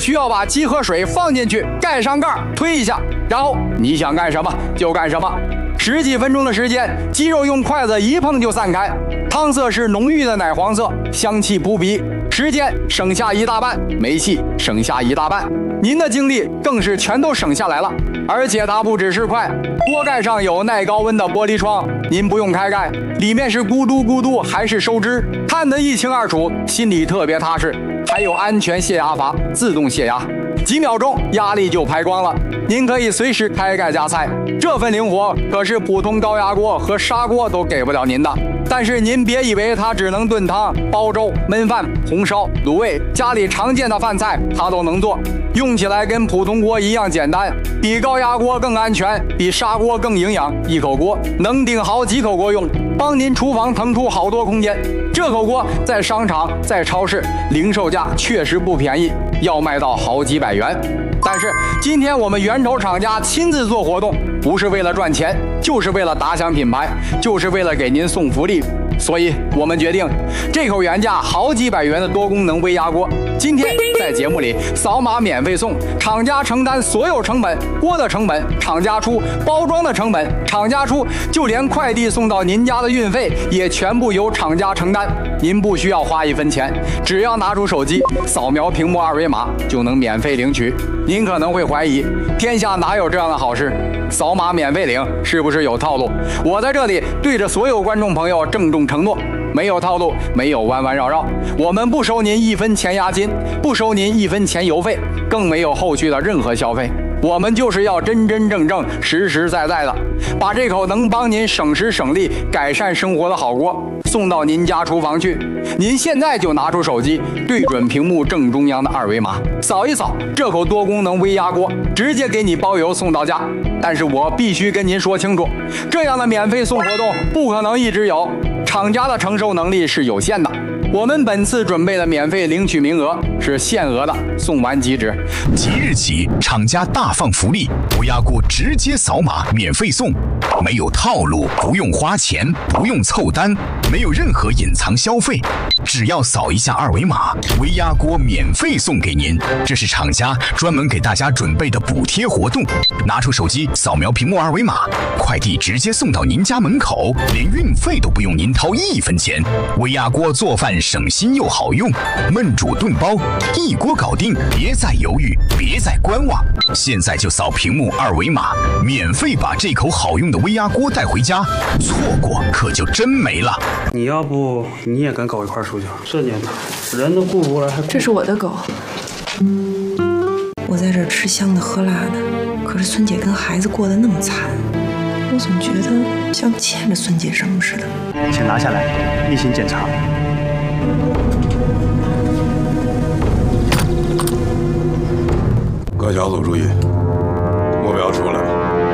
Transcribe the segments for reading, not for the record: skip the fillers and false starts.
需要把鸡和水放进去，盖上盖，推一下，然后你想干什么就干什么。10几分钟的时间，鸡肉用筷子一碰就散开，汤色是浓郁的奶黄色，香气扑鼻。时间省下一大半，煤气省下一大半，您的精力更是全都省下来了。而且它不只是快，锅盖上有耐高温的玻璃窗，您不用开盖，里面是咕嘟咕嘟还是收汁，看得一清二楚，心里特别踏实。还有安全泄压阀，自动泄压，几秒钟压力就排光了。您可以随时开盖加菜，这份灵活可是普通高压锅和砂锅都给不了您的。但是您别以为它只能炖汤、煲粥、焖饭、红烧、卤味，家里常见的饭菜它都能做，用起来跟普通锅一样简单，比高压锅更安全，比砂锅更营养。一口锅能顶好几口锅用，帮您厨房腾出好多空间。这口锅在商场、在超市零售价确实不便宜，要卖到好几百元。但是今天我们源头厂家亲自做活动，不是为了赚钱，就是为了打响品牌，就是为了给您送福利。所以我们决定，这口原价好几百元的多功能微压锅，今天在节目里扫码免费送，厂家承担所有成本，锅的成本厂家出，包装的成本厂家出，就连快递送到您家的运费也全部由厂家承担。您不需要花1分钱，只要拿出手机扫描屏幕2维码就能免费领取。您可能会怀疑，天下哪有这样的好事？扫码免费领是不是有套路？我在这里对着所有观众朋友郑重承诺，没有套路，没有弯弯绕绕，我们不收您1分钱押金，不收您1分钱邮费，更没有后续的任何消费。我们就是要真真正正、实实在在的，把这口能帮您省时省力、改善生活的好锅送到您家厨房去。您现在就拿出手机，对准屏幕正中央的2维码，扫一扫，这口多功能微压锅直接给你包邮送到家。但是我必须跟您说清楚，这样的免费送活动不可能一直有，厂家的承受能力是有限的。我们本次准备的免费领取名额是限额的，送完即止。 即日起，厂家大放福利，微压锅直接扫码免费送，没有套路，不用花钱，不用凑单，没有任何隐藏消费，只要扫一下2维码，微压锅免费送给您。这是厂家专门给大家准备的补贴活动，拿出手机扫描屏幕2维码，快递直接送到您家门口，连运费都不用您掏1分钱。微压锅做饭省心又好用，焖煮炖煲一锅搞定，别再犹豫，别再观望，现在就扫屏幕2维码，免费把这口好用的微压锅带回家，错过可就真没了。 你要不你也跟狗一块出去？这年头人都顾不过来，还这是我的狗，我在这吃香的喝辣的，可是孙姐跟孩子过得那么惨，我总觉得像欠着孙姐什么似的。 请拿下来，例行检查。 各小组注意，目标出来了。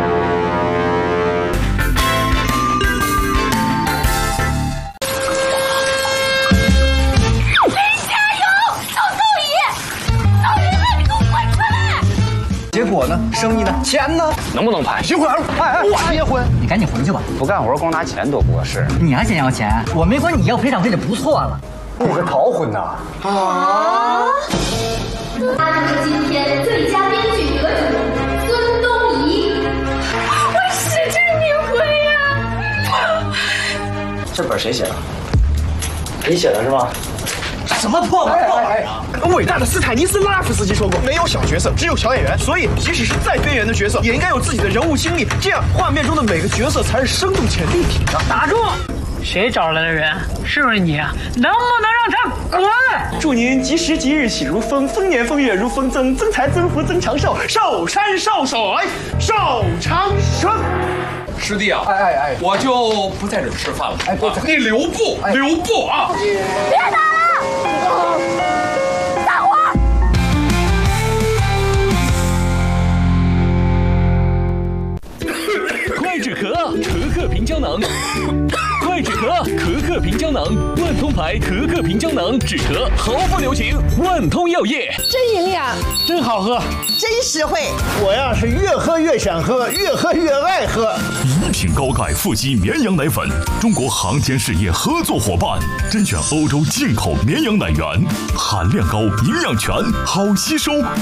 结果呢？生意呢？钱呢？ 能不能拍？ 结婚！我结婚！ 你赶紧回去吧， 不干活光拿钱多不合适。 你还想要钱？我没管你要赔偿费就不错了。 你是逃婚呐？ 啊！他就是今天最佳编剧得主孙东仪。我实至名归呀！ 这本谁写的？你写的是吗？ 什么破玩意儿！伟大的斯坦尼斯拉夫斯基说过，没有小角色，只有小演员。所以，即使是再边缘的角色，也应该有自己的人物心理，这样画面中的每个角色才是生动且立体的。 打住！谁找来的人？是不是你？能不能让他滚？ 祝您吉时吉日喜如风，丰年丰月如风增，增财增福增长寿，寿山寿水寿长生。 师弟啊，我就不在这吃饭了。你留步，留步啊！ 别打了！大伙！ 快止咳，可可平胶囊。快止咳，可可平胶囊，万通牌可可平胶囊，止咳毫不留情。万通药业， 真营养， 真好喝， 真实惠。 我呀是越喝越想喝，越喝越爱喝。 一品高钙腹肌绵羊奶粉，中国航天事业合作伙伴，甄选欧洲进口绵羊奶源，含量高，营养全，好吸收。